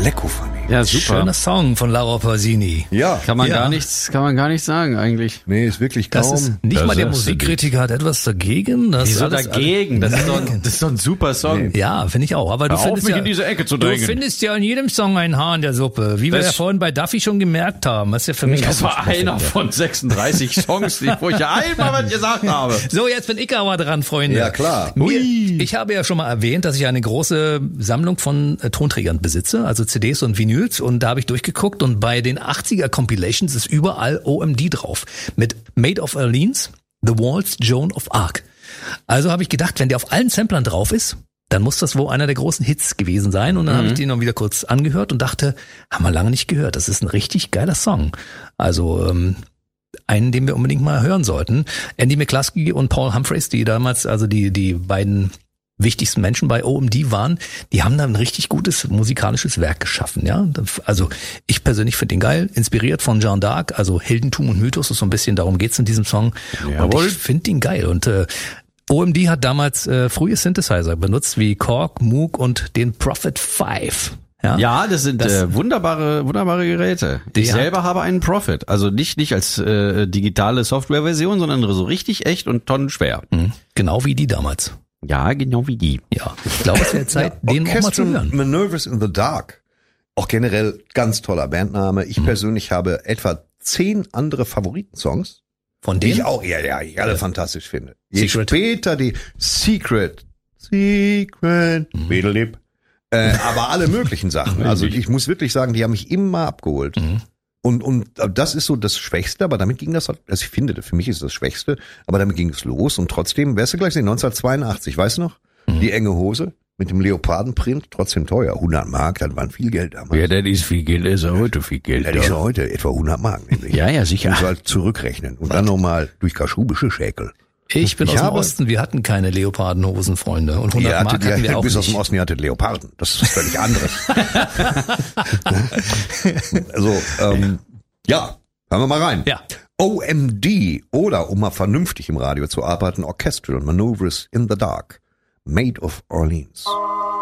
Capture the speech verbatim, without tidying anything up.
lecko funny. Ja, super. Schöner Song von Laura Pausini. Ja. Kann man Ja. gar nichts, kann man gar nichts sagen eigentlich. Nee, ist wirklich kaum. Das ist nicht Das mal der ist- Musikkritiker hat etwas dagegen. Das Wieso alles- dagegen? Das ist, doch, Nein. das ist doch ein super Song. Ja, finde ich auch. Aber du Hör auf, findest mich ja, in diese Ecke zu du drängen. findest ja in jedem Song ein Haar in der Suppe. Wie wir Das- ja vorhin bei Duffy schon gemerkt haben. Was ja für mich Das auch war nicht einer finde. von sechsunddreißig Songs, die- wo ich ja einmal was gesagt habe. So, jetzt bin ich aber dran, Freunde. Ja, klar. Mir, ich habe ja schon mal erwähnt, dass ich eine große Sammlung von äh, Tonträgern besitze, also C Ds und Vinyls, und da habe ich durchgeguckt und bei den achtziger Compilations ist überall O M D drauf. Mit Maid of Orleans, The Waltz, Joan of Arc. Also habe ich gedacht, wenn der auf allen Samplern drauf ist, dann muss das wohl einer der großen Hits gewesen sein. Und dann Mhm. habe ich den noch wieder kurz angehört und dachte, haben wir lange nicht gehört. Das ist ein richtig geiler Song. Also ähm, einen, den wir unbedingt mal hören sollten. Andy McCluskey und Paul Humphreys, die damals, also die die beiden wichtigsten Menschen bei O M D waren, die haben da ein richtig gutes musikalisches Werk geschaffen, ja. Also ich persönlich finde den geil, inspiriert von Jeanne d'Arc, also Heldentum und Mythos, ist so ein bisschen, darum geht's in diesem Song. Jawohl. Und ich finde den geil. Und äh, O M D hat damals äh, frühe Synthesizer benutzt, wie Korg, Moog und den Prophet fünf. Ja, Ja, das sind Das- äh, wunderbare, wunderbare Geräte. Ich Ja. selber habe einen Prophet, also nicht nicht als äh, digitale Softwareversion, sondern so richtig echt und tonnenschwer. Mhm. Genau wie die damals. Ja, genau wie die. Ja, ich glaube, es wäre Zeit, den auch mal zu Orchestral hören. Manoeuvres in the Dark. Auch generell ganz toller Bandname. Ich persönlich habe etwa zehn andere Favoritensongs, Von die ich denen? auch, ja, ja, ich alle fantastisch finde. Je Secret. später die Secret, Secret, Bedelip, äh, aber alle möglichen Sachen. Also ich muss wirklich sagen, die haben mich immer abgeholt. Und, und das ist so das Schwächste, aber damit ging das, halt- also ich finde, für mich ist das Schwächste, aber damit ging es los und trotzdem, wärst du gleich sehen, neunzehnhundertzweiundachtzig, weißt du noch? Die enge Hose mit dem Leopardenprint, trotzdem teuer, hundert Mark, das waren viel Geld damals. Ja, das ist viel Geld, ist ja heute viel Geld. Das ist ja heute etwa hundert Mark. Nämlich. Ja, ja, sicher. Muss halt zurückrechnen und dann nochmal durch kaschubische Schäkel. Ich bin Ich aus dem habe- Osten, wir hatten keine Leopardenhosen, Freunde. Und hundert Ihr hattet, Mark hatten ja, wir auch bis aus dem nicht. Osten, ihr hattet Leoparden. Das ist was völlig anderes. Also, ähm, ja, hören wir mal rein. Ja. O M D oder, um mal vernünftig im Radio zu arbeiten, Orchestral Manoeuvres in the Dark, Maid of Orleans.